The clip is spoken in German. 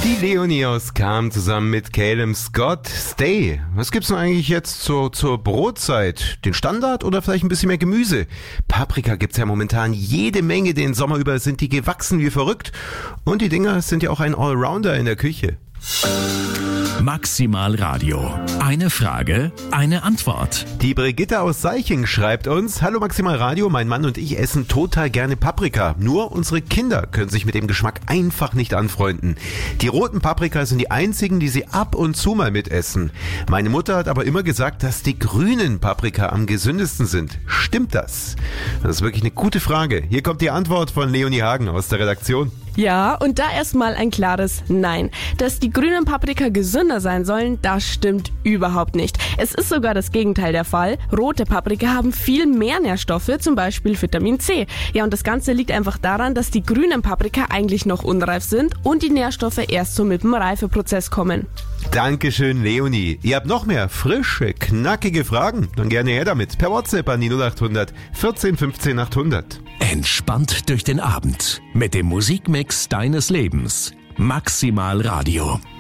Die Leonie aus Cham zusammen mit Caleb Scott. Stay. Was gibt's denn eigentlich jetzt zur Brotzeit? Den Standard oder vielleicht ein bisschen mehr Gemüse? Paprika gibt's ja momentan jede Menge. Den Sommer über sind die gewachsen wie verrückt. Und die Dinger sind ja auch ein Allrounder in der Küche. Maximal Radio. Eine Frage, eine Antwort. Die Brigitte aus Seiching schreibt uns: Hallo Maximal Radio, mein Mann und ich essen total gerne Paprika. Nur unsere Kinder können sich mit dem Geschmack einfach nicht anfreunden. Die roten Paprika sind die einzigen, die sie ab und zu mal mitessen. Meine Mutter hat aber immer gesagt, dass die grünen Paprika am gesündesten sind. Stimmt das? Das ist wirklich eine gute Frage. Hier kommt die Antwort von Leonie Hagen aus der Redaktion. Ja, und da erstmal ein klares Nein. Dass die grünen Paprika gesünder sein sollen, das stimmt überhaupt nicht. Es ist sogar das Gegenteil der Fall. Rote Paprika haben viel mehr Nährstoffe, zum Beispiel Vitamin C. Ja, und das Ganze liegt einfach daran, dass die grünen Paprika eigentlich noch unreif sind und die Nährstoffe erst so mit dem Reifeprozess kommen. Dankeschön, Leonie. Ihr habt noch mehr frische, knackige Fragen? Dann gerne her damit. Per WhatsApp an die 0800 14 15 800. Entspannt durch den Abend mit dem Musikmix deines Lebens. Maximal Radio.